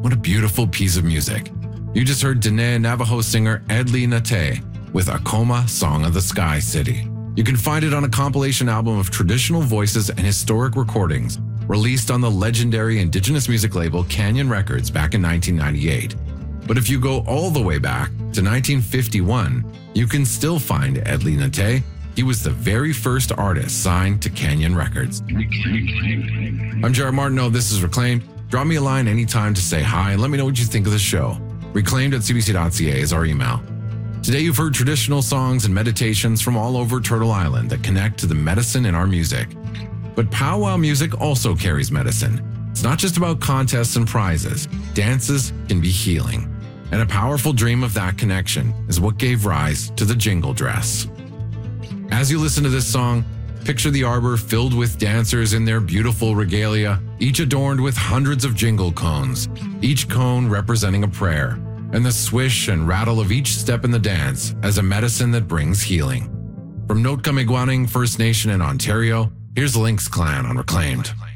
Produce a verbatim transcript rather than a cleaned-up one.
What a beautiful piece of music. You just heard Dene Navajo singer Edli Nate with Acoma Song of the Sky City. You can find it on a compilation album of traditional voices and historic recordings released on the legendary indigenous music label Canyon Records back in nineteen ninety-eight. But if you go all the way back to nineteen fifty-one, you can still find Edli Nate. He was the very first artist signed to Canyon Records. I'm Jared Martineau. This is Reclaimed. Drop me a line anytime to say hi and let me know what you think of the show. reclaimed at c b c dot c a is our email. Today you've heard traditional songs and meditations from all over Turtle Island that connect to the medicine in our music. But powwow music also carries medicine. It's not just about contests and prizes. Dances can be healing. And a powerful dream of that connection is what gave rise to the jingle dress. As you listen to this song, picture the arbor filled with dancers in their beautiful regalia, each adorned with hundreds of jingle cones, each cone representing a prayer, and the swish and rattle of each step in the dance as a medicine that brings healing. From Notkamiigwaaning First Nation in Ontario, here's Lynx Clan on Reclaimed.